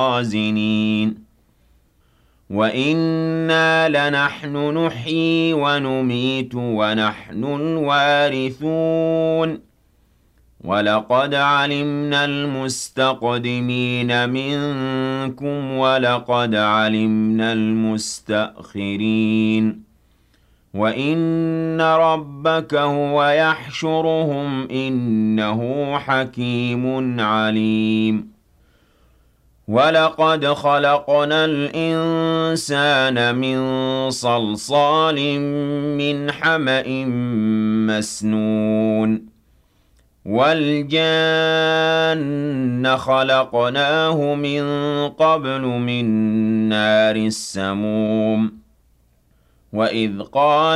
الخازنين وَإِنَّا لَنَحْنُ نُحْيِي وَنُمِيتُ وَنَحْنُ الْوَارِثُونَ وَلَقَدْ عَلِمْنَا الْمُسْتَقْدِمِينَ مِنكُمْ وَلَقَدْ عَلِمْنَا الْمُسْتَأْخِرِينَ وَإِنَّ رَبَّكَ هُوَ يَحْشُرُهُمْ ۚ إِنَّهُ حَكِيمٌ عَلِيمٌ وَلَقَدْ خَلَقْنَا الْإِنسَانَ مِن صَلْصَالٍ مِّنْ حَمَإٍ مَّسْنُونٍ وَالْجَانَّ خَلَقْنَاهُ مِن قَبْلُ مِن نَّارِ السَّمُومِ وَإِذْ قَالَ